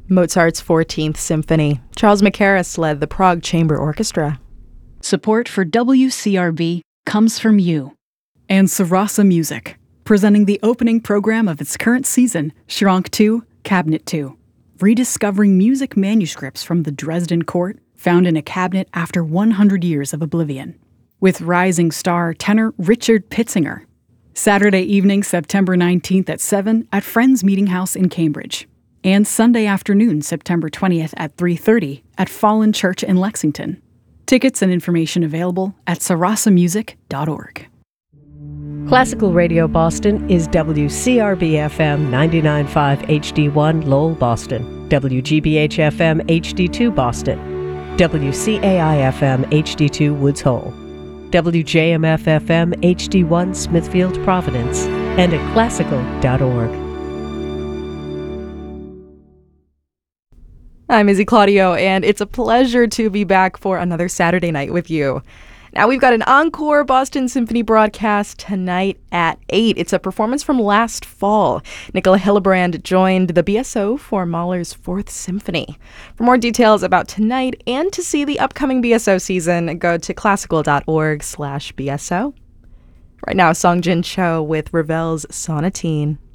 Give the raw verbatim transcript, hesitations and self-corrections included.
Mozart's fourteenth Symphony. Charles Mackerras led the Prague Chamber Orchestra. Support for W C R B comes from you. And Sarasa Music, presenting the opening program of its current season, Schrank two, Cabinet two. Rediscovering music manuscripts from the Dresden court found in a cabinet after one hundred years of oblivion. With rising star tenor Richard Pitzinger. Saturday evening, September nineteenth at seven at Friends Meeting House in Cambridge. And Sunday afternoon, September twentieth at three thirty at Fallen Church in Lexington. Tickets and information available at sarasa music dot org. Classical Radio Boston is W C R B F M ninety-nine point five H D one Lowell, Boston, W G B H F M H D two Boston, W C A I F M H D two Woods Hole, W J M F F M H D one Smithfield, Providence, and at classical dot org. I'm Izzy Claudio, and it's a pleasure to be back for another Saturday night with you. Now, we've got an encore Boston Symphony broadcast tonight at eight. It's a performance from last fall. Nicola Hillebrand joined the B S O for Mahler's Fourth Symphony. For more details about tonight and to see the upcoming B S O season, go to classical dot org slash B S O. Right now, Song Jin Cho with Ravel's Sonatine.